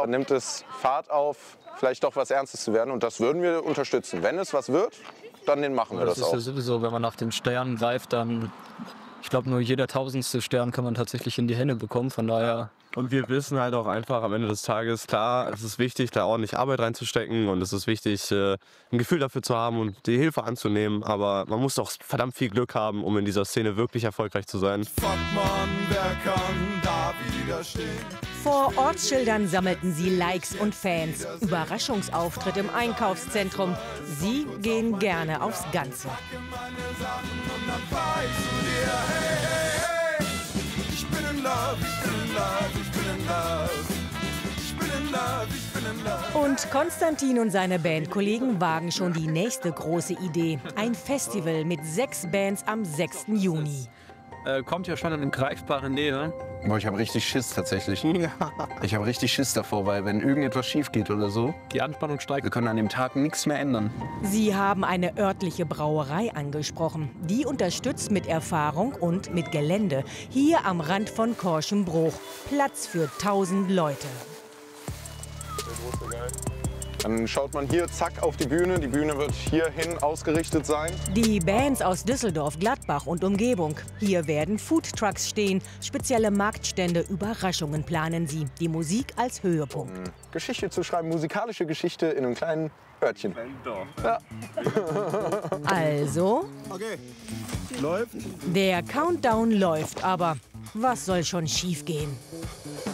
nimmt es Fahrt auf, vielleicht doch was Ernstes zu werden. Und das würden wir unterstützen. Wenn es was wird, dann machen wir das Das ist auch. ja sowieso, wenn man nach den Sternen greift, dann, ich glaube, nur jeder 1000. Stern kann man tatsächlich in die Hände bekommen. Von daher. Und wir wissen halt auch einfach am Ende des Tages, klar, es ist wichtig, da ordentlich Arbeit reinzustecken und es ist wichtig, ein Gefühl dafür zu haben und die Hilfe anzunehmen. Aber man muss doch verdammt viel Glück haben, um in dieser Szene wirklich erfolgreich zu sein. Fuck man, wer kann da widerstehen? Vor Ortsschildern sammelten sie Likes und Fans. Überraschungsauftritt im Einkaufszentrum. Sie gehen gerne aufs Ganze. Ich bin in Love, ich bin in Love, ich bin in Love. Ich bin in Love, ich bin in Love. Und Konstantin und seine Bandkollegen wagen schon die nächste große Idee. Ein Festival mit 6 Bands am 6. Juni. Kommt ja schon in greifbare Nähe. Boah, ich habe richtig Schiss tatsächlich. Ich habe richtig Schiss davor, weil wenn irgendetwas schief geht oder so, Die Anspannung wir steigt. können an dem Tag nichts mehr ändern. Sie haben eine örtliche Brauerei angesprochen. Die unterstützt mit Erfahrung und mit Gelände. Hier am Rand von Korschenbruch. Platz für 1000 Leute. Dann schaut man hier, zack, auf die Bühne. Die Bühne wird hierhin ausgerichtet sein. Die Bands aus Düsseldorf, Gladbach und Umgebung. Hier werden Foodtrucks stehen, spezielle Marktstände, Überraschungen planen sie. Die Musik als Höhepunkt. Geschichte zu schreiben, musikalische Geschichte in einem kleinen Örtchen. Ja. Also, Okay, läuft. der Countdown läuft, aber was soll schon schiefgehen?